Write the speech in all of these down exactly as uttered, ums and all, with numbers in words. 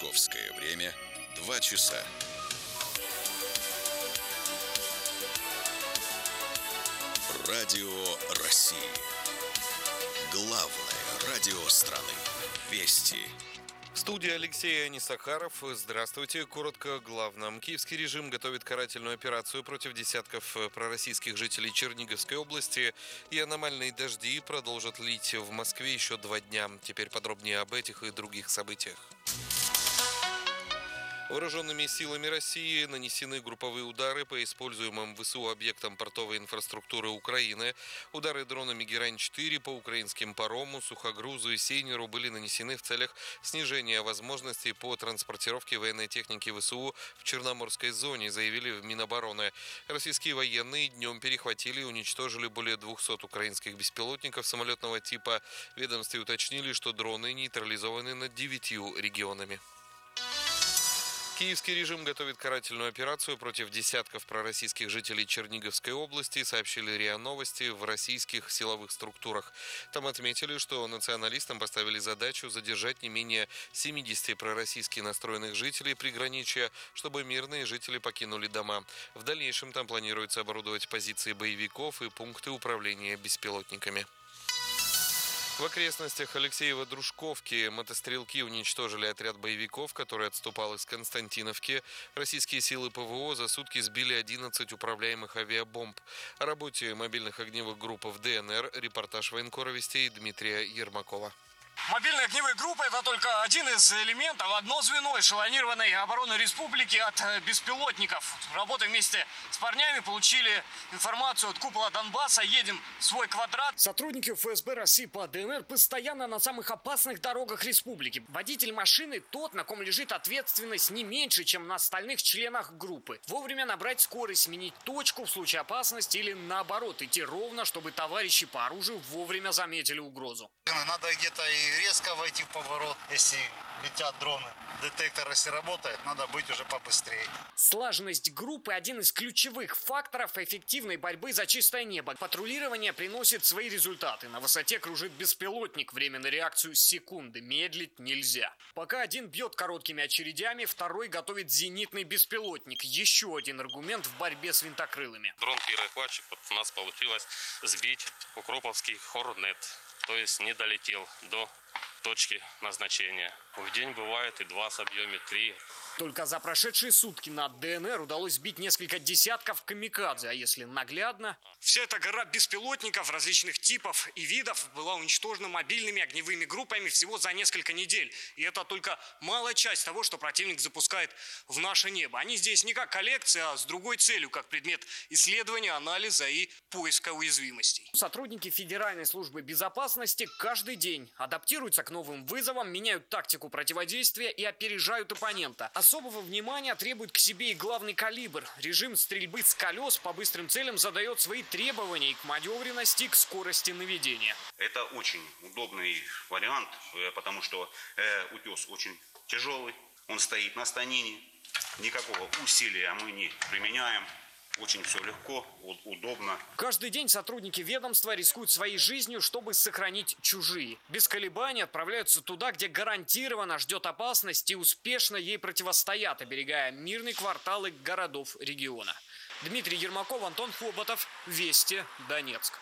Московское время два часа. Радио России. Главное радио страны. Вести. Студия Алексей Анисахаров. Здравствуйте. Коротко о главном. Киевский режим готовит карательную операцию против десятков пророссийских жителей Черниговской области. И аномальные дожди продолжат лить в Москве еще два дня. Теперь подробнее об этих и других событиях. Вооруженными силами России нанесены групповые удары по используемым ВСУ объектам портовой инфраструктуры Украины. Удары дронами Герань четыре по украинским парому, сухогрузу и сейнеру были нанесены в целях снижения возможностей по транспортировке военной техники ВСУ в Черноморской зоне, заявили в Минобороны. Российские военные днем перехватили и уничтожили более двухсот украинских беспилотников самолетного типа. В ведомстве уточнили, что дроны нейтрализованы над девятью регионами. Киевский режим готовит карательную операцию против десятков пророссийских жителей Черниговской области, сообщили РИА Новости в российских силовых структурах. Там отметили, что националистам поставили задачу задержать не менее семидесяти пророссийски настроенных жителей приграничья, чтобы мирные жители покинули дома. В дальнейшем там планируется оборудовать позиции боевиков и пункты управления беспилотниками. В окрестностях Алексеева-Дружковки мотострелки уничтожили отряд боевиков, который отступал из Константиновки. Российские силы ПВО за сутки сбили одиннадцать управляемых авиабомб. О работе мобильных огневых групп в ДНР репортаж военкора Вестей Дмитрия Ермакова. Мобильные огневые группы – это только один из элементов, одно звено эшелонированной обороны республики от беспилотников. Работая вместе с парнями, получили информацию от купола Донбасса, едем в свой квадрат. Сотрудники ФСБ России по ДНР постоянно на самых опасных дорогах республики. Водитель машины тот, на ком лежит ответственность не меньше, чем на остальных членах группы. Вовремя набрать скорость, сменить точку в случае опасности или наоборот, идти ровно, чтобы товарищи по оружию вовремя заметили угрозу. Надо где-то и резко войти в поворот, если летят дроны. Детектор, если работает, надо быть уже побыстрее. Слаженность группы – один из ключевых факторов эффективной борьбы за чистое небо. Патрулирование приносит свои результаты. На высоте кружит беспилотник. Время на реакцию секунды. Медлить нельзя. Пока один бьет короткими очередями, второй готовит зенитный беспилотник. Еще один аргумент в борьбе с винтокрылыми. Дрон-перехватчик, вот у нас получилось сбить Укроповский Хорнет. То есть не долетел до точки назначения. В день бывает и два с объеме три. Только за прошедшие сутки на ДНР удалось сбить несколько десятков камикадзе, а если наглядно... Вся эта гора беспилотников различных типов и видов была уничтожена мобильными огневыми группами всего за несколько недель. И это только малая часть того, что противник запускает в наше небо. Они здесь не как коллекция, а с другой целью, как предмет исследования, анализа и поиска уязвимостей. Сотрудники Федеральной службы безопасности каждый день адаптируются к новым вызовам, меняют тактику противодействия и опережают оппонента. Особого внимания требует к себе и главный калибр. Режим стрельбы с колес по быстрым целям задает свои требования и к маневренности, и к скорости наведения. Это очень удобный вариант, потому что э, утес очень тяжелый, он стоит на станине, никакого усилия мы не применяем. Очень все легко, удобно. Каждый день сотрудники ведомства рискуют своей жизнью, чтобы сохранить чужие. Без колебаний отправляются туда, где гарантированно ждет опасность, и успешно ей противостоят, оберегая мирные кварталы городов региона. Дмитрий Ермаков, Антон Хоботов, Вести, Донецк.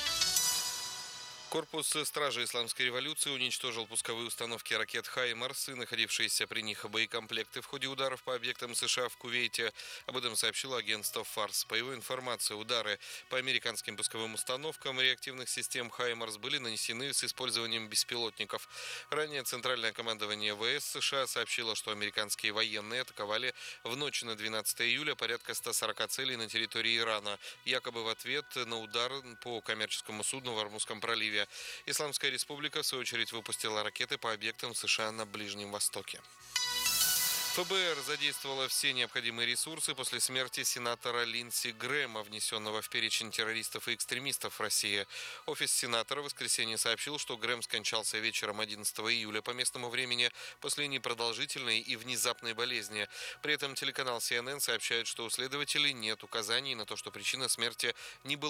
Корпус стражи исламской революции уничтожил пусковые установки ракет «Хаймарс» и находившиеся при них боекомплекты в ходе ударов по объектам США в Кувейте. Об этом сообщило агентство ФАРС. По его информации, удары по американским пусковым установкам реактивных систем «Хаймарс» были нанесены с использованием беспилотников. Ранее Центральное командование ВС США сообщило, что американские военные атаковали в ночь на двенадцатое июля порядка ста сорока целей на территории Ирана, якобы в ответ на удар по коммерческому судну в Ормузском проливе. Исламская республика, в свою очередь, выпустила ракеты по объектам США на Ближнем Востоке. ФБР задействовало все необходимые ресурсы после смерти сенатора Линдси Грэма, внесенного в перечень террористов и экстремистов в России. Офис сенатора в воскресенье сообщил, что Грэм скончался вечером одиннадцатого июля по местному времени после непродолжительной и внезапной болезни. При этом телеканал Си Эн Эн сообщает, что у следователей нет указаний на то, что причина смерти не была